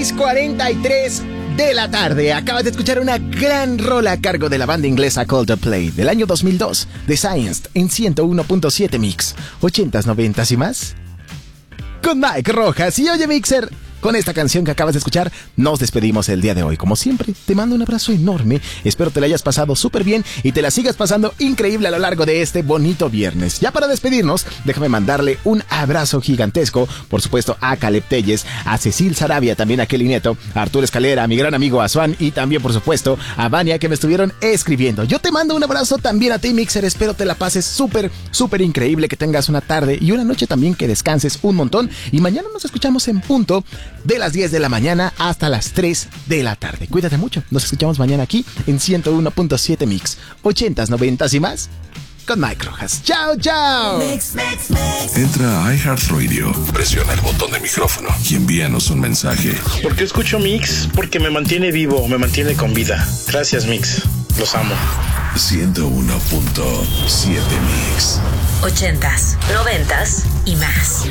6:43 de la tarde. Acabas de escuchar una gran rola a cargo de la banda inglesa Coldplay del año 2002, The Science, en 101.7 Mix. 80s, 90s y más. Con Mike Rojas. Y oye, Mixer, con esta canción que acabas de escuchar, nos despedimos el día de hoy. Como siempre, te mando un abrazo enorme. Espero te la hayas pasado súper bien y te la sigas pasando increíble a lo largo de este bonito viernes. Ya para despedirnos, déjame mandarle un abrazo gigantesco, por supuesto, a Caleb Telles, a Cecil Sarabia, también a Kelly Nieto, a Arturo Escalera, a mi gran amigo Asuán y también, por supuesto, a Vania, que me estuvieron escribiendo. Yo te mando un abrazo también a ti, Mixer. Espero te la pases súper, súper increíble, que tengas una tarde y una noche también que descanses un montón. Y mañana nos escuchamos en punto de las 10 de la mañana hasta las 3 de la tarde. Cuídate mucho. Nos escuchamos mañana aquí en 101.7 Mix. 80s, 90s y más con Mike Rojas. ¡Chao, chao! Mix. Entra a iHeartRadio, presiona el botón de micrófono y envíanos un mensaje. ¿Por qué escucho Mix? Porque me mantiene vivo, me mantiene con vida. Gracias, Mix. Los amo. 101.7 Mix. 80s, 90s y más.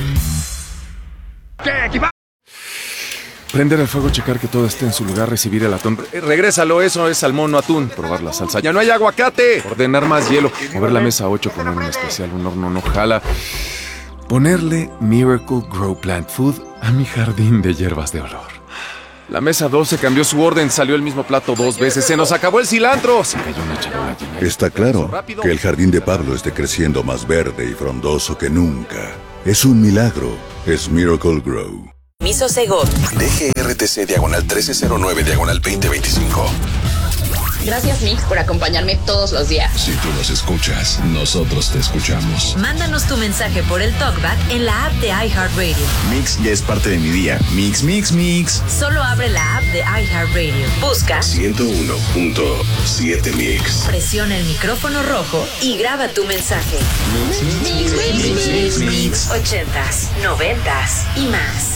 Prender el fuego, checar que todo esté en su lugar, recibir el atún. Regrésalo, eso es salmón, no atún. Probar la salsa. ¡Ya no hay aguacate! Ordenar más hielo. Mover la mesa 8, poner un especial, un horno no jala. Ponerle Miracle Grow Plant Food a mi jardín de hierbas de olor. La mesa 12 cambió su orden, salió el mismo plato 2 veces. ¡Se nos acabó el cilantro! Se cayó una charola llena. Está claro que el jardín de Pablo esté creciendo más verde y frondoso que nunca. Es un milagro. Es Miracle Grow. Miso Segov. DGRTC diagonal 1309 diagonal 2025. Gracias, Mix, por acompañarme todos los días. Si tú nos escuchas, nosotros te escuchamos. Mándanos tu mensaje por el TalkBack en la app de iHeartRadio. Mix ya es parte de mi día. Mix. Solo abre la app de iHeartRadio. Busca 101.7 Mix. Presiona el micrófono rojo y graba tu mensaje. Mix. 80s, 90s y más.